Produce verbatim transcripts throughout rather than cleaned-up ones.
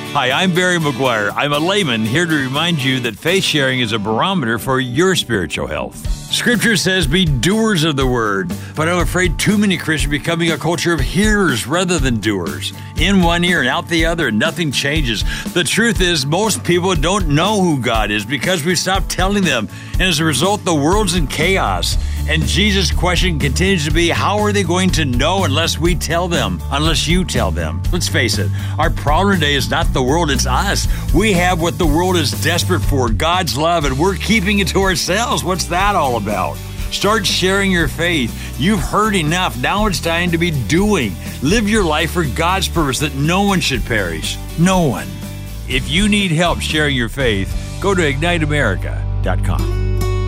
Hi, I'm Barry McGuire. I'm a layman here to remind you that faith sharing is a barometer for your spiritual health. Scripture says be doers of the word, but I'm afraid too many Christians are becoming a culture of hearers rather than doers. In one ear and out the other, and nothing changes. The truth is, most people don't know who God is because we stopped telling them, and as a result, the world's in chaos. And Jesus' question continues to be, how are they going to know unless we tell them, unless you tell them? Let's face it, our problem today is not the world, it's us. We have what the world is desperate for, God's love, and we're keeping it to ourselves. What's that all about? Start sharing your faith. You've heard enough. Now it's time to be doing. Live your life for God's purpose, that no one should perish. No one. If you need help sharing your faith, go to ignite america dot com.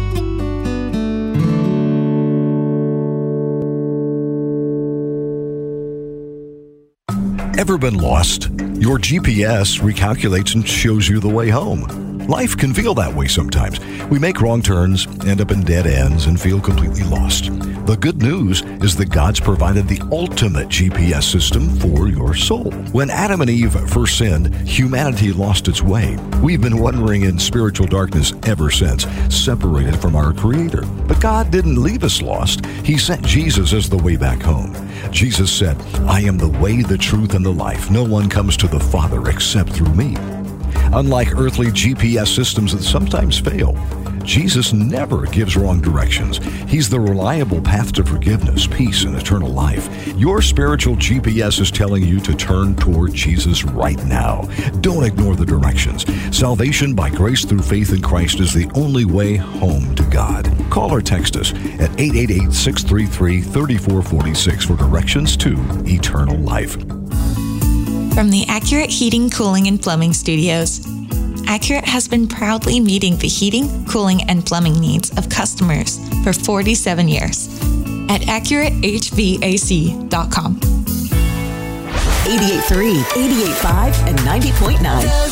Ever been lost? Your G P S recalculates and shows you the way home. Life can feel that way sometimes. We make wrong turns, end up in dead ends, and feel completely lost. The good news is that God's provided the ultimate G P S system for your soul. When Adam and Eve first sinned, humanity lost its way. We've been wandering in spiritual darkness ever since, separated from our Creator. But God didn't leave us lost. He sent Jesus as the way back home. Jesus said, I am the way, the truth, and the life. No one comes to the Father except through me. Unlike earthly G P S systems that sometimes fail, Jesus never gives wrong directions. He's the reliable path to forgiveness, peace, and eternal life. Your spiritual G P S is telling you to turn toward Jesus right now. Don't ignore the directions. Salvation by grace through faith in Christ is the only way home to God. Call or text us at eight eight eight, six three three, three four four six for directions to eternal life. From the Accurate Heating, Cooling, and Plumbing Studios, Accurate has been proudly meeting the heating, cooling, and plumbing needs of customers for forty-seven years at accurate h v a c dot com. eighty-eight point three, eighty-eight point five, and ninety point nine.